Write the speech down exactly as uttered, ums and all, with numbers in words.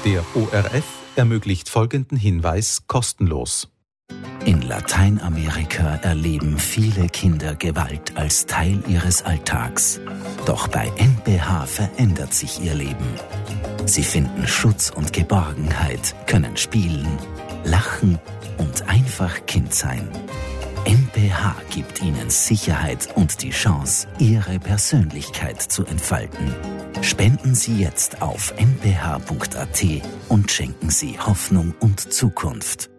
Der O R F ermöglicht folgenden Hinweis kostenlos. In Lateinamerika erleben viele Kinder Gewalt als Teil ihres Alltags. Doch bei N P H verändert sich ihr Leben. Sie finden Schutz und Geborgenheit, können spielen, lachen und einfach Kind sein. N P H gibt ihnen Sicherheit und die Chance, ihre Persönlichkeit zu entfalten. Spenden Sie jetzt auf n p h punkt a t und schenken Sie Hoffnung und Zukunft.